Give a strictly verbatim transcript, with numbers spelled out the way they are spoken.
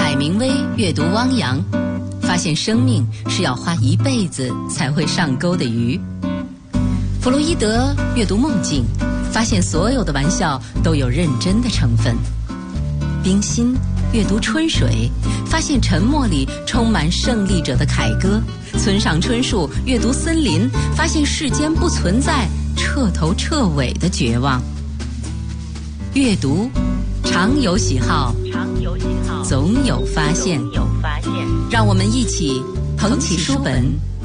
海明威阅读汪洋，发现生命是要花一辈子才会上钩的鱼。弗洛伊德阅读梦境，发现所有的玩笑都有认真的成分。冰心阅读春水，发现沉默里充满胜利者的凯歌。村上春树阅读森林，发现世间不存在彻头彻尾的绝望。阅读常有喜好，常有喜好，总有发现，有发现。让我们一起捧起书本，